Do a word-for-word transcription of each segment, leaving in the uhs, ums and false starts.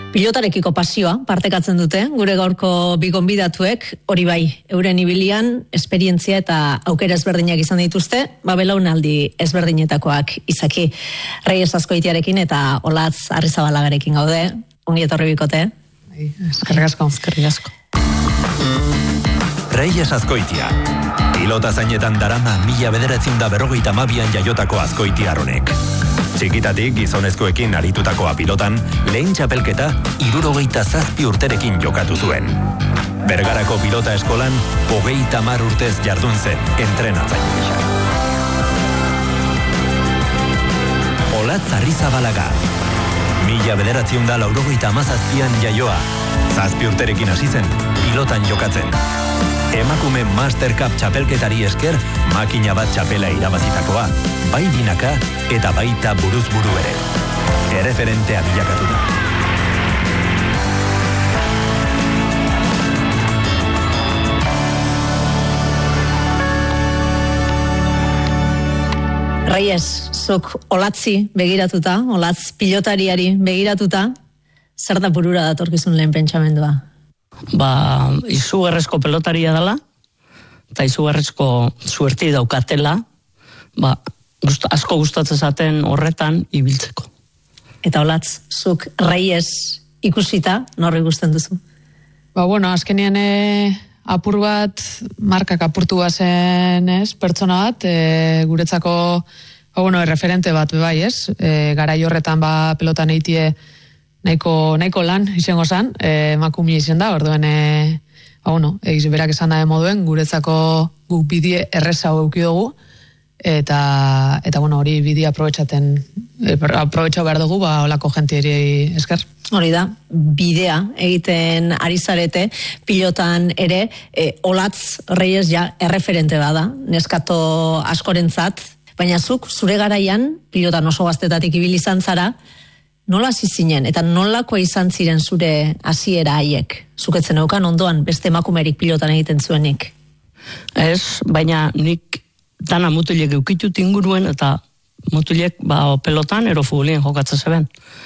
Pilotarekiko pasioa partekatzen dute, gure gaurko bi gonbidatuek, hori bai, euren ibilian, esperientzia eta aukera ezberdinak izan dituzte, ba belaunaldi ezberdinetakoak izaki. Reyes Azkoitiarekin eta Olatz Arrizabalagarekin gaude, ongi etorri bikote. Eskerrik asko. Eskerrik asko. Reyes Azkoitia, pilota zainetan darama mila bederatziehun eta berrogeita hamabian jaiotako azkoitiarronek. Txikitatik gizonezkoekin aritutakoa pilotan, lehen txapelketa hirurogeita zazpi urterekin jokatu zuen. Bergarako pilota eskolan, hogeita hamar urtez jardun zen entrenatzaile gisa. Olatz Arrizabalaga, mila bederatziehun eta laurogeita hamazazpian jaioa, zazpi urterekin hasi zen pilotan jokatzen. Emakume Master Cup txapelketari esker, makina bat txapela irabazitakoa, bai binaka eta baita buruz buru ere. Erreferentea bilakatu da. Reyes, zuk Olatzi begiratuta, Olatz pilotariari begiratuta, zer da burura datorkizun lehen pentsamendua? Ba, izugarrezko pelotaria dela, eta izugarrezko suerti daukatela, ba, gust, asko gustatzen zaten horretan ibiltzeko. Eta Olatz, zuk Reyes ikusita, norri gusten duzu? Ba, bueno, azkenean e, apur bat, markak apurtu bazen, ez, pertsona bat, e, guretzako, ba, bueno, referente bat, bai, ez, e, garai horretan, ba, pelotan eitie, Nahiko, nahiko lan izango zan, eh, emakumea izan da, orduen, eh, ba, bueno, egiz berak esan da moduen, guretzako guk bidie erreza eduki dugu, eta, eta bueno, hori bidie aprobetxaten, eh, aprobetxau behar dugu, ba, olako jentieri esker. Hori da, bidea egiten ari zarete, pilotan ere, eh, Olatz Reyes ja erreferente bada, neskato askorentzat, baina zuk, zure garaian, pilotan oso gaztetatik ibili izan zara, nola hasi zinen, eta nolakoa izan ziren zure hasiera haiek? Zuketzen eukan ondoan beste emakumerik pilotan egiten zuenik? Ez, baina nik dana mutilek eukitut inguruen, eta mutilek ba, pelotan ero futbolien jokatzen zeben.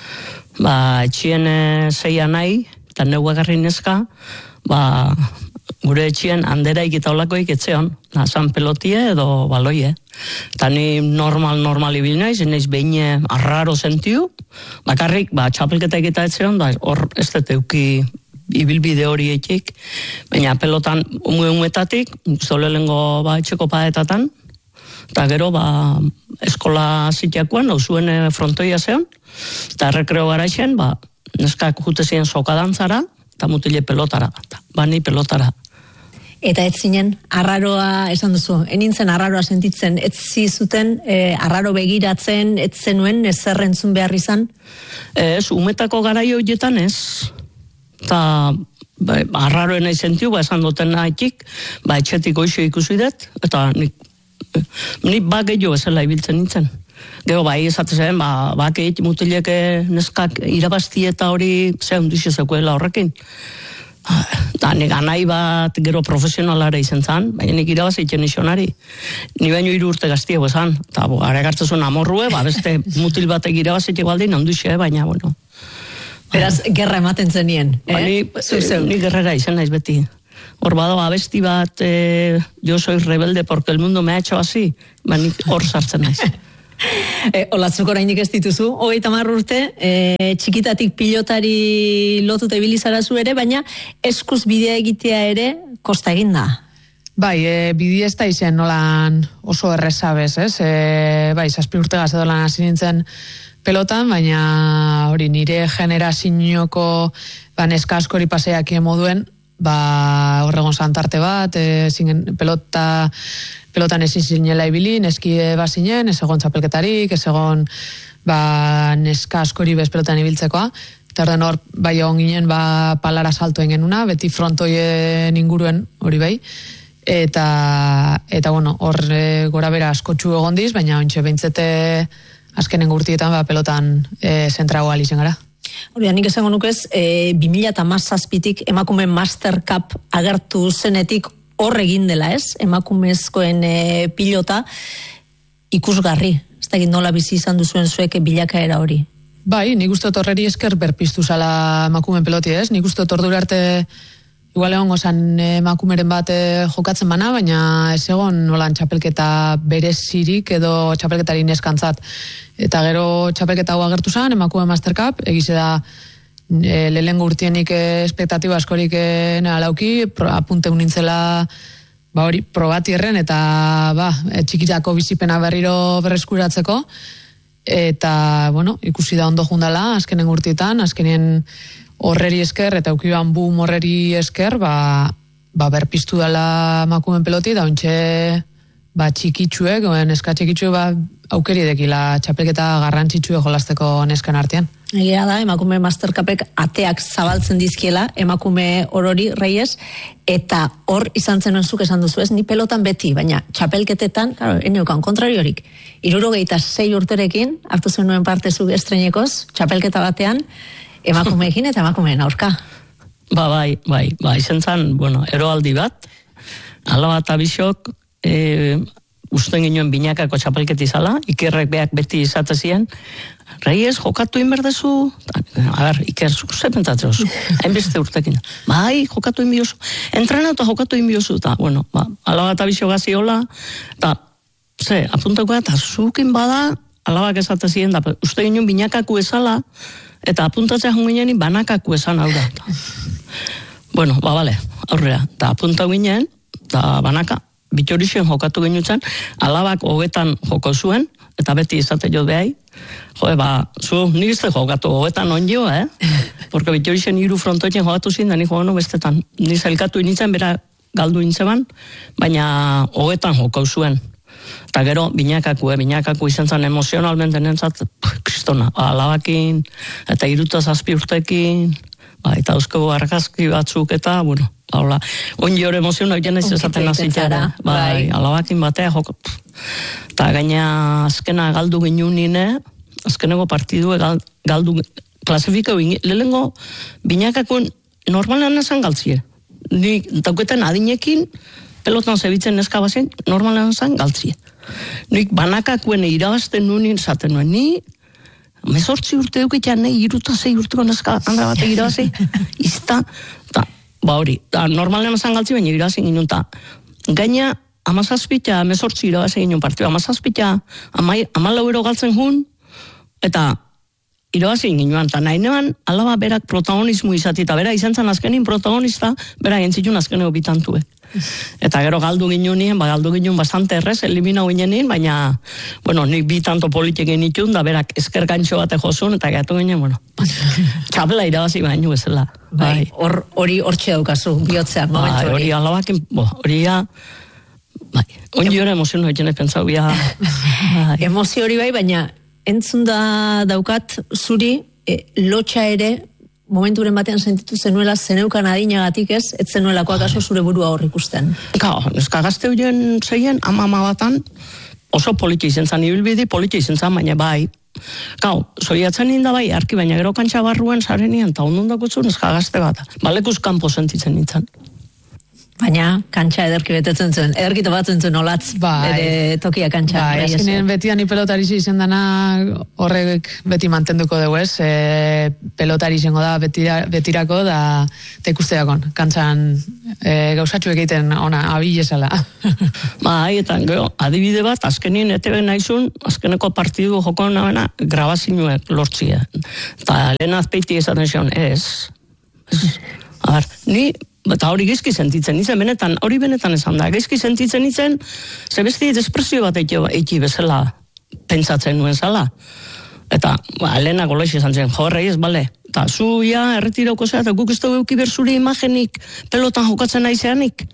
Ba, etxien e, zeia nahi, eta neu agarri neska, ba, gure etxien handeraik eta olakoik etzeon, nazan pelotie edo baloie. Eta ni normal, normal ibil naiz, naiz behin arraro sentiu, bakarrik, ba, txapelketak eta etzeon, da hor ez dut euki ibilbide hori etxik, baina pelotan ume-umetatik, zolelengo ba, etxeko paetatan, eta gero, ba, eskola zitiakoan, hau zuen frontoia zeon, eta errekreo garaixen, ba, neskak jute ziren sokadantzara, eta mutile pelotara, eta bani pelotara. Eta ez zinen, arraroa, esan duzu, enintzen arraroa sentitzen, ez zizuten, e, arraro begiratzen, ez zenuen, ez zerrentzun behar izan? Ez, umetako garaio horietan ez, eta ba, arraroen nahi sentiu, ba, esan duten nahikik, ba, etxetik goixo ikusi dut, eta nik, nik ba gehiago ezela ibiltzen nintzen. Gero, bai, esatzen zen, ba, bakeit mutileke neskak irabazti eta hori zehun duxe zekuela horrekin. Da, nik anai bat gero profesionalara izan zan, baina nik irabaz eitzen isionari. Ni baino hiru urte gaztiago esan, eta gara egartzen amorrue, ba, beste mutil batek irabaz eitzen baldin, handuxe, baina, bueno. Beraz, gerra ematen zenien, eh? Ba, ni, eh, ni gerrera izan naiz beti. Hor bado, abesti bat, eh, yo soy rebelde porque el mundo me ha hecho así, ba, nik hor sartzen naiz. E, Olatzuk oraindik ez dituzu, hogeita hamar urte, e, txikitatik pilotari lotuta ibili zara zu ere, baina eskuz bidea egitea ere kosta egin da. Bai, e, bidea ez da izen nolan oso errezabez, ez? E, bai, zazpi urte gazedolan hasi nintzen pelotan, baina hori nire generazioko ba, neska askori paseak moduen, ba, horregon santarte bat, e, zingen pelota... pelotan ezin zinela ibili, neski bazinen, ez egon txapelketarik, ez egon ba, neska askori bez pelotan ibiltzekoa, eta orden hor, bai egon ginen, ba, palara saltoen genuna, beti frontoien inguruen hori bai, eta, eta bueno, hor e, gora bera askotxu egondiz, baina ontxe behintzete azkenen gurtietan ba, pelotan e, zentragoa alizen gara. Hori, nik esango nukez, e, bi mila hamazazpitik emakume Master Cup agertu zenetik hor egin dela, ez? Emakumezkoen e, pilota ikusgarri. Ez da nola bizi izan duzuen zuek bilakaera hori. Bai, nik uste horreri esker berpiztu zala emakumeen peloti, ez? Nik uste ordura arte igual egon gozan emakumeren bat jokatzen bana, baina ez egon nolan txapelketa berezirik edo txapelketari neskantzat. Eta gero txapelketa hau agertu zen, emakume Master Cup, egize da e, lehengo urtienik espektatiba askorik e, nalauki, apunte unintzela ba hori probatierren eta ba, txikitako bizipena berriro berreskuratzeko. Eta, bueno, ikusi da ondo jundala, azkenen urtietan, azkenen horreri esker, eta aukiban boom horreri esker, ba, ba berpiztu dela emakumen peloti, da ontxe, ba, txikitsuek, neska txikitsuek, ba, aukeri dekila txapelketa garrantzitsue jolasteko neskan artean. Egia da, emakume Master Cupek ateak zabaltzen dizkiela, emakume orori Reyes, eta hor izan zen zuk esan duzu ez, ni pelotan beti, baina txapelketetan, claro, eneukan kontrariorik, irurogeita sei urterekin, hartu zenuen parte zuk estrenekoz, txapelketa batean, emakumeekin eta emakumeen aurka. Ba, bai, bai, bai, izan zen, bueno, eroaldi bat, alaba eta bisok, e, usten ginoen binakako txapelketi zala, ikerrek beak beti izatzen ziren, Reyes, jokatu inberdezu, a ber, Iker, ze pentsatzen oso, hainbeste urtekin, bai, jokatu inbiozu, entrenatu jokatu inbiozu, eta, bueno, ba, alaba eta bisok gaziola, eta, ze, apuntako eta zukin bada, alabak esatzen ziren, da, uste ginoen binakako ezala, eta apuntatzea junginean banakako esan hau da. Bueno, ba, bale, aurrera, eta apunta ginen, eta banaka, bitorixen jokatu ginutzen, alabak hogetan joko zuen, eta beti izate jo behai, jo, ba, zu, nik izte jokatu hogetan onjo, eh? Porque bitorixen hiru frontoien jokatu zin, da nik jokatu bestetan. Nik zelkatu initzen, bera galdu intzeban, baina hogetan joko zuen. Eta gero, binakaku, eh? binakaku izan zen emozionalmente nentzat, kristona, ba, alabakin, eta iruta zazpi urtekin, ba, eta eusko argazki batzuk, eta, bueno, hola, ongi hori emoziona egin ez esaten azitara, bai, alabakin batea, joko, eta gaina azkena galdu ginen nine, azkeneko partidu galdu, klasifikau, lehenko binakakuen normalean esan galtzie, ni dauketen adinekin, pelotan zebitzen neska bazen, normalean esan galtzie. Nik banakakuen irabazten nunin zaten nuen, ni mezortzi urte duketan nahi iruta zei urteko neska handra bate irabazi, izta, ta, ba hori, ta, normalean esan galtzi baina irabazi ginen, ta, gaina amazazpita, mezortzi irabazi ginen partidu, amazazpita, amalau euro galtzen jun, eta irabazi ginen, eta nahi neban, alaba berak protagonismo izati, eta bera izan zen azkenin protagonista, bera gentzitun azkeneko bitantuek. Eta gero galdu ginunien, ba, galdu ginun bastante errez, eliminau ginenin, baina, bueno, nik bi tanto politiken itun, da berak esker gantxo bate jozun, eta gatu ginen, bueno, txapela irabazi baino bezala. Bai, hori hortxe daukazu, bihotzean, momentu hori. Hori alabakin, bo, hori ya, bai, ongi hori emoziono egin ez pentsau, ya. Emozio hori bai, baina entzun da daukat zuri, e, lotxa ere, momenturen batean sentitu zenuela zeneukan adinagatik ez, ez zenuelako akaso zure burua hor ikusten. Gau, neska gazte horien zeien, ama ama batan, oso politi izen zan, ibilbidi politi izen zan, baina bai. Gau, zoiatzen ninda bai, arki baina gero kantxa barruen zarenian, eta ondundako zu neska gazte bat. Balekuz kanpo sentitzen nintzen. Baina kantxa ederki betetzen zuen, ederki topatzen zuen olatz, bai, ere tokia kantxa. Bai, azkenean betian ni pelotari izan dana horrek beti mantenduko dugu ez, e, pelotari izango da betira, betirako da eta ikusteakon, kantxan e, gauzatxu egiten ona, abilezala. Bai, eta gero, adibide bat, azkenien etebe naizun, azkeneko partidu joko nabena, grabazinuek lortzia. Eta lehen azpeiti esaten zion, ez, ez, a ber, ni, eta hori gizki sentitzen nintzen, benetan, hori benetan esan da, gizki sentitzen nintzen, ze besti despresio bat eki bezala pentsatzen nuen zala. Eta, ba, Elena Golesi esan zen, jo, Reyes, bale, eta zu ja erretirauko zera, eta guk ez dugu euki berzure imagenik pelotan jokatzen naizeanik.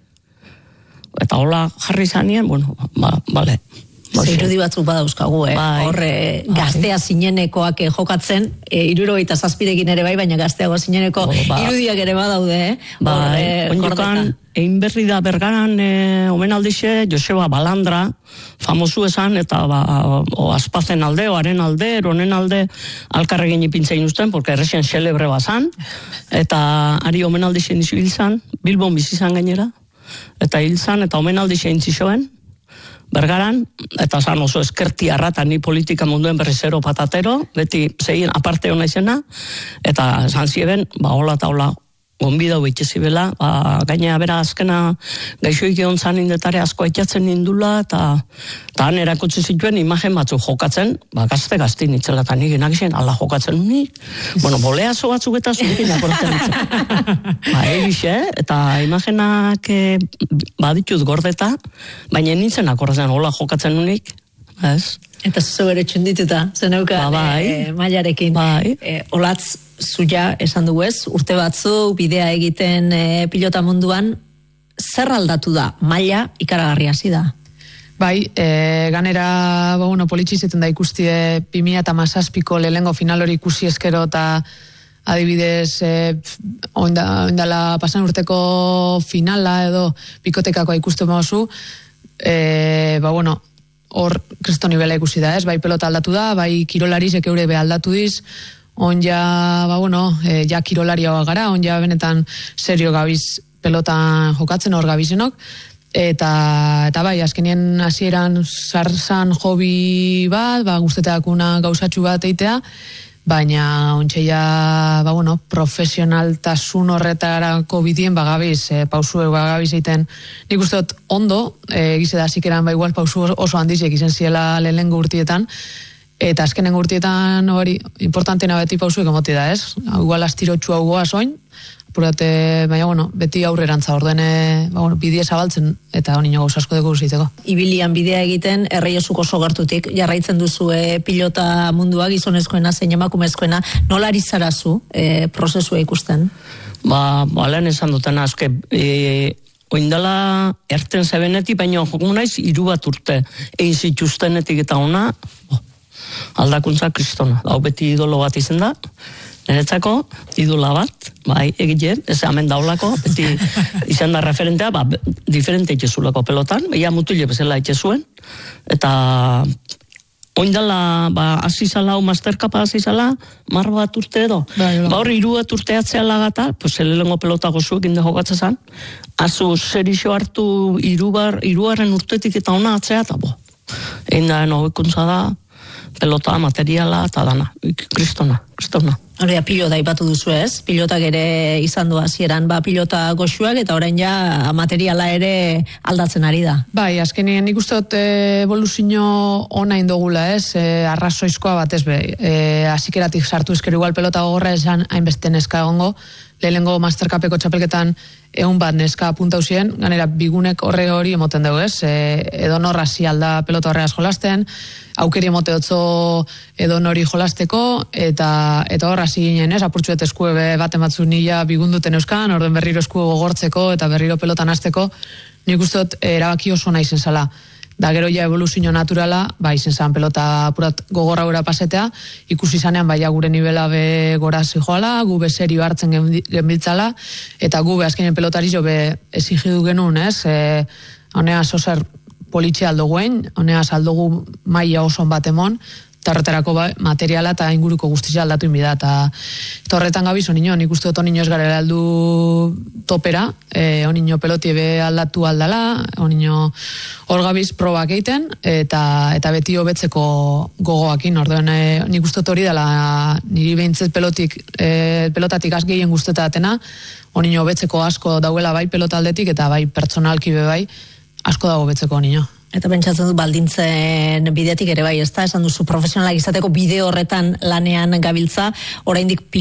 Eta hola jarri zanien, bueno, ba, bale. Zeirudi batzuk badauzkagu, eh? Bai. Horre, gaztea zinenekoak jokatzen, e, irurogeita zazpirekin ere bai, baina gazteago zineneko oh, ba. irudiak ere badaude, eh? Bai, onjokan, egin berri da bergaran e, omenaldixe, Joseba Balandra, famosu esan, eta ba, o azpazen alde, oaren alde, eronen alde, alkarregin ipintzein usten, porque errexen xelebre bazan, eta ari omenaldixen izu hil zan, Bilbon bizizan gainera, eta hil zan, eta omenaldixen zixoen, Bergaran, eta zan oso eskertiarra, eta ni politika munduen berrizero patatero, beti zein aparte hona izena, eta zan zieben, ba, hola eta hola, gonbida huitxezibela, ba, gaina bera azkena gaixoik egon zan indetare asko aitzatzen nindula, eta han erakutsi zituen imagen batzu jokatzen, ba, gazte-gazti nitzela, eta nik enakizien, ala jokatzen nik, bueno, boleazo batzuk eta zurekin akortzen nitzen. Ba, egixe, eta imagenak e, baditut gordeta, baina nintzen akortzen, hola jokatzen nik, ez? Eta zuzo bere txundituta, zeneuka ba, bai. e, mailarekin. Bai. E, olatz, zuia esan dugu ez, urte batzu bidea egiten e, pilota munduan, zer aldatu da, maila ikaragarria hasi da? Bai, e, ganera, ba, bueno, politxizeten da ikustie bi mila hamazazpiko lehengo final hori ikusi eskero eta adibidez e, oinda, oindala pasan urteko finala edo bikotekakoa ikustu mauzu, e, ba bueno, hor kristo nivela ikusi da, ez? Bai pelota aldatu da, bai kirolarizek eure be aldatu diz, on ja, ba bueno, e, ja kirolaria gara, on ja benetan serio gabiz pelotan jokatzen hor gabizenok, eta, eta bai, azkenien hasieran zarzan hobi bat, ba guztetakuna gauzatxu bat eitea, baina ontxe ja, ba bueno, profesionaltasun horretarako bidien bagabiz, e, pausu bagabiz eiten, nik uste dut ondo, e, gize da zikeran ba igual pausu oso handizek izen ziela lehenengo urtietan, eta azkenengo urtietan hori importantena beti pausuek emoti da, ez? Igual astirotxu hau goa soin, apurate, baina, bueno, beti aurrerantza ordene, ba, bueno, bidea zabaltzen, eta honi nago asko dugu ziteko. Ibilian bidea egiten, erreiesuk oso gertutik, jarraitzen duzu e, pilota mundua, gizonezkoena, zein emakumezkoena, nola ari zarazu e, prozesua ikusten? Ba, ba, lehen esan duten azke, e, oindala erten zebenetik, baina jokun naiz, hiru bat urte, egin zituztenetik eta ona, bo, aldakuntza kristona, hau beti idolo bat izen da, niretzako, idola bat, bai, egiten, ez hemen daulako, beti izan da referentea, ba, diferente itxezulako pelotan, baina mutile bezala itxezuen, eta oindala, ba, azizala, o masterkapa azizala, mar bat urte edo, bai, ba, hori iru bat urte atzea lagata, pues, elelengo pelota gozuekin de jokatzezan, azu zerixo hartu irubar, iruaren urtetik eta ona atzea, eta bo, egin da, hobekuntza da, pelota, materiala, eta dana, kristona, kristona. Hori da, pilota ipatu duzu ez, pilotak ere izan du hasieran, ba, pilota goxuak eta orain ja materiala ere aldatzen ari da. Bai, azkenien nik uste dut evoluzio ona indogula ez, e, arrazoizkoa bat ez be, e, azikeratik sartu ezker igual pelota gogorra esan hainbeste neska egongo, lehenengo mastercapeko txapelketan egun bat neska apunta usien, ganera bigunek horre hori emoten dugu ez, e, edo norra alda pelota horregaz jolasten, aukeri emote otzo edo nori jolasteko, eta, eta horra ziginen ez, apurtxuet eskue baten batzu nila bigunduten euskan, orden berriro eskue gogortzeko eta berriro pelotan hasteko, nik uste dut erabaki oso nahi zenzala. Da gero ja evoluzio naturala, ba izen zan pelota apurat gogorra gura pasetea, ikusi zanean baia gure nivela be gora zijoala, gu be serio hartzen genbiltzala, eta gu be azkenen pelotari jo be exigidu genuen, ez? E, honea zozer politxe aldo guen, honea saldogu maila oson bat emon, eta horretarako ba, materiala eta inguruko guztizia aldatu inbida, eta horretan gabiz, onino, nik uste dut onino ez garela aldu topera, e, onino pelotie be aldatu aldala, onino hor gabiz probak egiten, eta, eta beti hobetzeko gogoakin, orduan, e, nik uste dut hori dela niri behintzet pelotik, e, pelotatik az gehien guztetatena, onino hobetzeko asko dauela bai pelotaldetik, eta bai pertsonalki be bai, asko dago hobetzeko onino. Eta pentsatzen du baldintzen bidetik ere bai, ez da, esan duzu profesionalak izateko bide horretan lanean gabiltza, oraindik